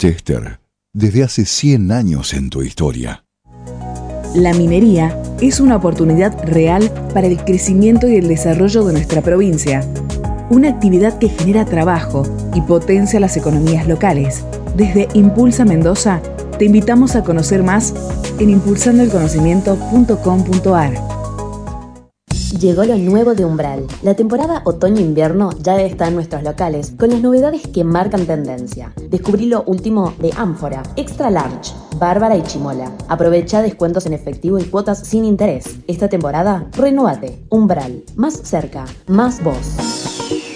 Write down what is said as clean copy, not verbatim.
Chester, desde hace 100 años en tu historia. La minería es una oportunidad real para el crecimiento y el desarrollo de nuestra provincia. Una actividad que genera trabajo y potencia las economías locales. Desde Impulsa Mendoza, te invitamos a conocer más en impulsandoelconocimiento.com.ar. Llegó lo nuevo de Umbral. La temporada otoño-invierno ya está en nuestros locales con las novedades que marcan tendencia. Descubrí lo último de Ánfora, Extra Large, Bárbara y Chimola. Aprovecha descuentos en efectivo y cuotas sin interés. Esta temporada, renovate. Umbral. Más cerca, más vos.